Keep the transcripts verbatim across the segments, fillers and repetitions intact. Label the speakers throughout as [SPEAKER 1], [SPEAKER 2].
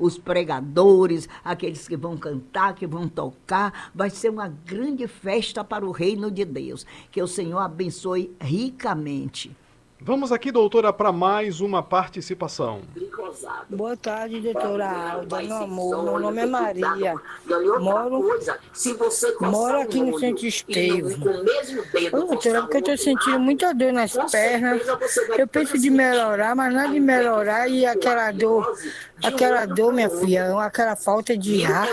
[SPEAKER 1] os pregadores, aqueles que vão cantar, que vão tocar. Vai ser uma grande festa para o reino de Deus. Que o Senhor abençoe ricamente.
[SPEAKER 2] Vamos aqui, doutora, para mais uma participação.
[SPEAKER 3] Boa tarde, doutora Alda. Meu amor, meu nome é Maria. Moro, moro aqui no Centro Estevo. Ô, doutora, porque eu estou sentindo muita dor nas pernas. Eu penso de melhorar, mas nada de melhorar. E aquela dor, aquela dor, minha filha, aquela falta de ar.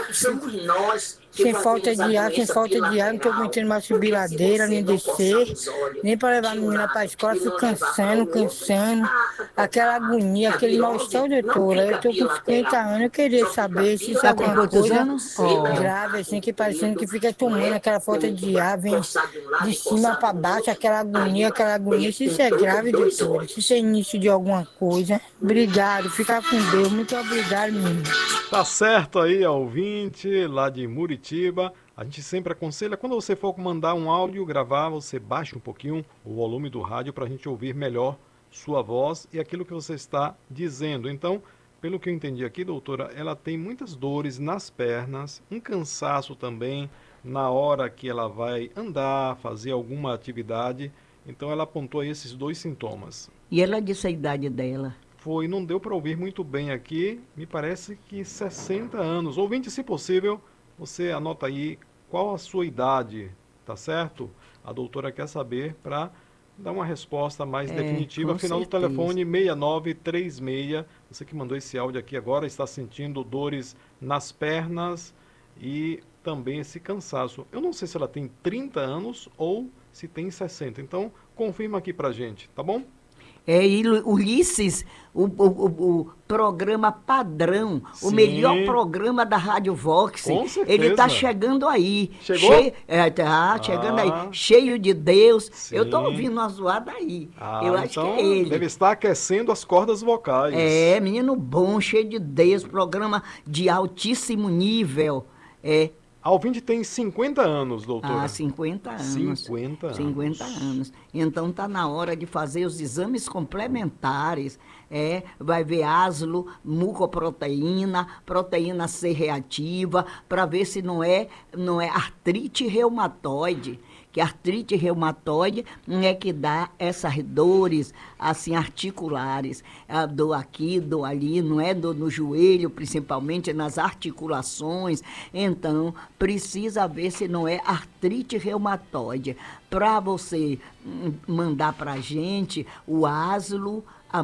[SPEAKER 3] Sem falta de ar, sem falta de ar, não estou aguentando mais subir ladeira, nem descer, nem para levar a menina para a escola, fico cansando, cansando. Aquela agonia, aquele mal-estar, doutora. Eu estou com cinquenta anos, eu queria saber se isso é
[SPEAKER 1] Está com
[SPEAKER 3] alguma
[SPEAKER 1] quantos
[SPEAKER 3] coisa
[SPEAKER 1] anos? Oh.
[SPEAKER 3] grave, assim, que parecendo que fica tomando aquela falta de ar, vem de cima para baixo, aquela agonia, aquela agonia. Se isso é grave, doutora, se isso é início de alguma coisa. Obrigado, fica com Deus, muito obrigado, menino.
[SPEAKER 2] Tá certo aí, ouvinte, lá de Muritiba. A gente sempre aconselha, quando você for mandar um áudio, gravar, você baixe um pouquinho o volume do rádio para a gente ouvir melhor sua voz e aquilo que você está dizendo. Então, pelo que eu entendi aqui, doutora, ela tem muitas dores nas pernas, um cansaço também na hora que ela vai andar, fazer alguma atividade. Então, ela apontou aí esses dois sintomas.
[SPEAKER 1] E ela disse a idade dela?
[SPEAKER 2] Foi, não deu para ouvir muito bem aqui, me parece que sessenta anos. Ouvinte, se possível, você anota aí qual a sua idade, tá certo? A doutora quer saber para dar uma resposta mais
[SPEAKER 1] é,
[SPEAKER 2] definitiva. Final
[SPEAKER 1] certeza.
[SPEAKER 2] do telefone seis nove três seis. Você que mandou esse áudio aqui agora está sentindo dores nas pernas e também esse cansaço. Eu não sei se ela tem trinta anos ou se tem sessenta. Então, confirma aqui pra gente, tá bom?
[SPEAKER 1] É, e Ulisses, o, o, o programa padrão, Sim. o melhor programa da Rádio Vox,
[SPEAKER 2] Com certeza.
[SPEAKER 1] ele está chegando aí.
[SPEAKER 2] Chegou?
[SPEAKER 1] Cheio, é, tá ah, chegando aí, cheio de Deus. Sim. Eu estou ouvindo uma zoada aí.
[SPEAKER 2] Ah,
[SPEAKER 1] eu acho
[SPEAKER 2] então
[SPEAKER 1] que é ele.
[SPEAKER 2] Deve estar aquecendo as cordas vocais.
[SPEAKER 1] É, menino bom, cheio de Deus, programa de altíssimo nível. É.
[SPEAKER 2] A ouvinte tem cinquenta anos, doutora.
[SPEAKER 1] Ah, cinquenta anos.
[SPEAKER 2] cinquenta anos.
[SPEAKER 1] cinquenta anos. Então tá na hora de fazer os exames complementares. É, vai ver aslo, mucoproteína, proteína C reativa, para ver se não é, não é artrite reumatoide. Que a artrite reumatoide é que dá essas dores assim articulares, a dor aqui, dor ali, não é dor no joelho, principalmente nas articulações. Então, precisa ver se não é artrite reumatoide. Para você mandar para a gente o aslo, a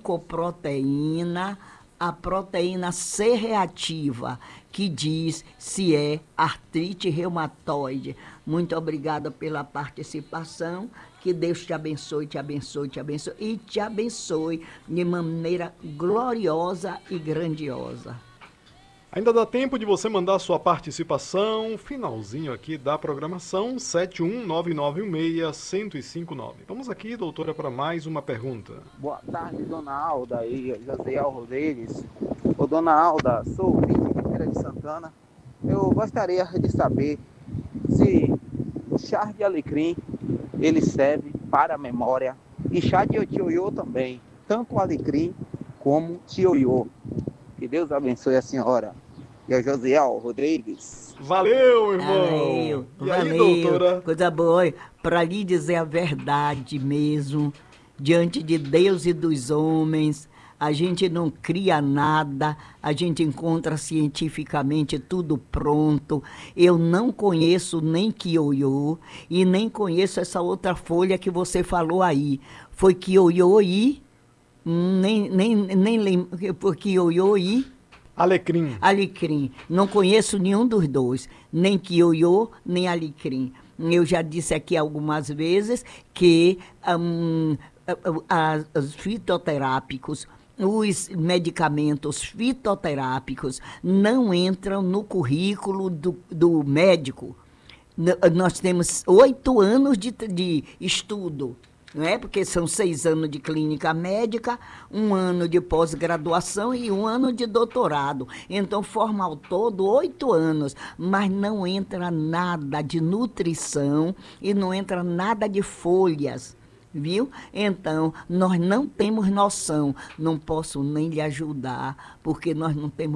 [SPEAKER 1] mucoproteína, a proteína C reativa, que diz se é artrite reumatoide. Muito obrigada pela participação. Que Deus te abençoe, te abençoe, te abençoe e te abençoe de maneira gloriosa e grandiosa.
[SPEAKER 2] Ainda dá tempo de você mandar sua participação, finalzinho aqui da programação, sete um nove nove um seis, um zero cinco nove. Vamos aqui, doutora, para mais uma pergunta.
[SPEAKER 4] Boa tarde, dona Alda e Josiel Rodrigues. Ô, dona Alda, sou ouvinte de Feira de Santana. Eu gostaria de saber se o chá de alecrim, ele serve para a memória, e chá de tioiô também, tanto o alecrim como tioiô. Que Deus abençoe a senhora. E o Josiel Rodrigues.
[SPEAKER 2] Valeu, irmão.
[SPEAKER 1] Valeu,
[SPEAKER 2] e
[SPEAKER 1] valeu.
[SPEAKER 2] aí, doutora?
[SPEAKER 1] Coisa boa. Para lhe dizer a verdade mesmo, diante de Deus e dos homens, a gente não cria nada, a gente encontra cientificamente tudo pronto. Eu não conheço nem Kioiô e nem conheço essa outra folha que você falou aí. Foi Kioiô e... Nem, nem, nem lembro, porque ioiô e...
[SPEAKER 2] Alecrim.
[SPEAKER 1] Alecrim. Não conheço nenhum dos dois, nem ioiô, nem alecrim. Eu já disse aqui algumas vezes que um, os fitoterápicos, os medicamentos fitoterápicos não entram no currículo do, do médico. Nós temos oito anos de, de estudo. Não é? Porque são seis anos de clínica médica, um ano de pós-graduação e um ano de doutorado. Então, forma ao todo oito anos, mas não entra nada de nutrição e não entra nada de folhas, viu? Então, nós não temos noção, não posso nem lhe ajudar, porque nós não temos